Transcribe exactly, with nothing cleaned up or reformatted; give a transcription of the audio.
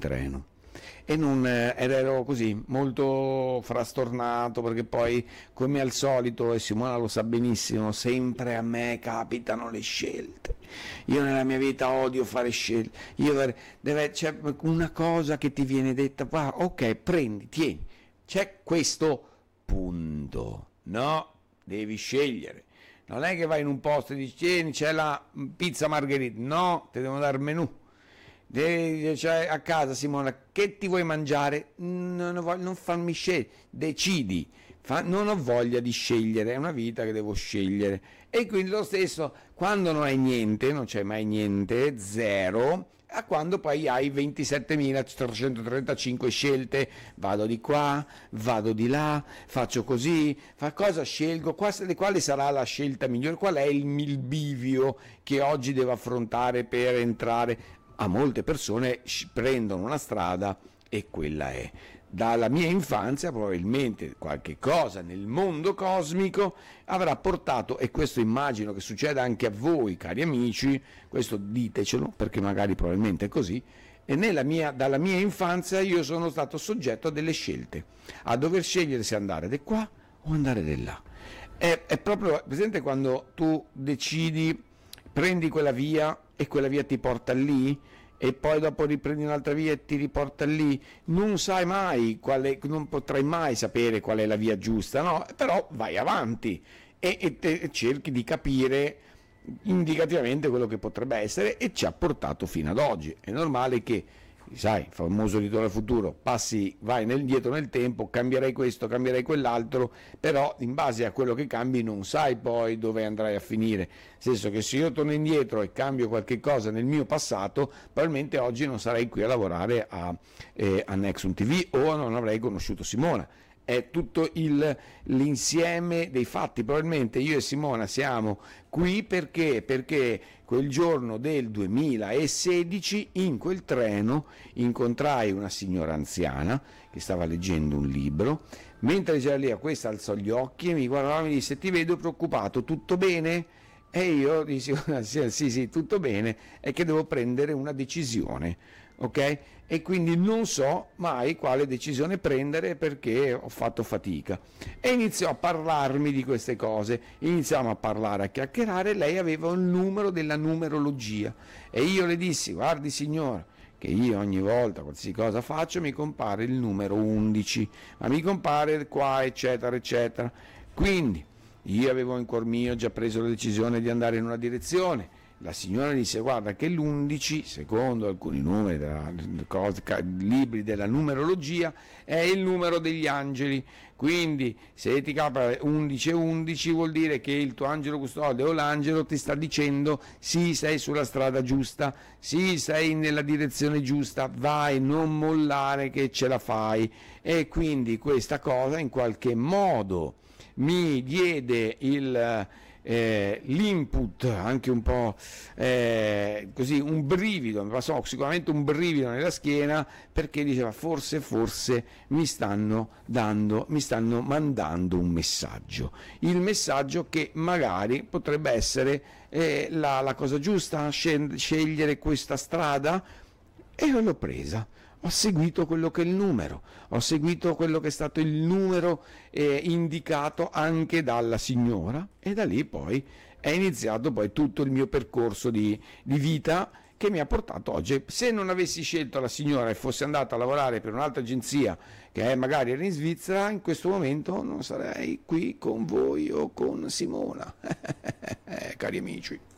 treno. E non eh, ero così molto frastornato, perché poi, come al solito, e Simona lo sa benissimo, sempre a me capitano le scelte. Io nella mia vita odio fare scelte. Io deve, c'è una cosa che ti viene detta, ah, ok, prendi, tieni, c'è questo punto, no, devi scegliere. Non è che vai in un posto e dici tieni, c'è la pizza margherita, no, ti devono dare il menù. Cioè, a casa, Simona, che ti vuoi mangiare? Non, voglio, non farmi scegliere, decidi. Fa, non ho voglia di scegliere, è una vita che devo scegliere. E quindi lo stesso, quando non hai niente, non c'è mai niente, zero, a quando poi hai ventisettemilatrecentotrentacinque scelte, vado di qua, vado di là, faccio così, fa cosa scelgo, quale sarà la scelta migliore, qual è il, il bivio che oggi devo affrontare per entrare. A molte persone prendono una strada e quella è. Dalla mia infanzia probabilmente qualche cosa nel mondo cosmico avrà portato, e questo immagino che succeda anche a voi cari amici, questo ditecelo perché magari probabilmente è così, e nella mia, dalla mia infanzia io sono stato soggetto a delle scelte, a dover scegliere se andare di qua o andare di là. È, è proprio presente quando tu decidi, prendi quella via e quella via ti porta lì, e poi dopo riprendi un'altra via e ti riporta lì, non sai mai quale, non potrai mai sapere qual è la via giusta, no? Però vai avanti e, e, te, e cerchi di capire indicativamente quello che potrebbe essere, e ci ha portato fino ad oggi. È normale che, sai, famoso ritorno al futuro, passi, vai nel, dietro nel tempo, cambierai questo, cambierai quell'altro, però in base a quello che cambi non sai poi dove andrai a finire, nel senso che se io torno indietro e cambio qualche cosa nel mio passato, probabilmente oggi non sarei qui a lavorare a, eh, a Nexum T V, o non avrei conosciuto Simona. È tutto il, l'insieme dei fatti. Probabilmente io e Simona siamo qui perché, perché quel giorno del duemilasedici in quel treno incontrai una signora anziana che stava leggendo un libro. Mentre c'era lì, a questa alzò gli occhi e mi guardava e mi disse: ti vedo preoccupato, tutto bene? E io dissi: sì, sì, sì, tutto bene, è che devo prendere una decisione, ok? E quindi non so mai quale decisione prendere perché ho fatto fatica. E iniziò a parlarmi di queste cose, iniziamo a parlare, a chiacchierare. Lei aveva il numero della numerologia e io le dissi: guardi signora, che io ogni volta qualsiasi cosa faccio mi compare il numero undici, ma mi compare qua eccetera eccetera. Quindi io avevo in cuor mio già preso la decisione di andare in una direzione. La signora disse: guarda che l'undici, secondo alcuni numeri della, libri della numerologia, è il numero degli angeli, quindi se ti capita undici e undici vuol dire che il tuo angelo custode o l'angelo ti sta dicendo: sì, sei sulla strada giusta, sì, sei nella direzione giusta, vai, non mollare che ce la fai. E quindi questa cosa in qualche modo mi diede il Eh, l'input, anche un po' eh, così, un brivido, mi passò sicuramente un brivido nella schiena, perché diceva: forse, forse mi stanno dando, mi stanno mandando un messaggio, il messaggio che magari potrebbe essere eh, la, la cosa giusta, scegliere questa strada. E io l'ho presa. Ho seguito quello che è il numero, ho seguito quello che è stato il numero eh, indicato anche dalla signora, e da lì poi è iniziato poi tutto il mio percorso di, di vita, che mi ha portato oggi. Se non avessi scelto la signora e fossi andato a lavorare per un'altra agenzia che è magari era in Svizzera, in questo momento non sarei qui con voi o con Simona, cari amici.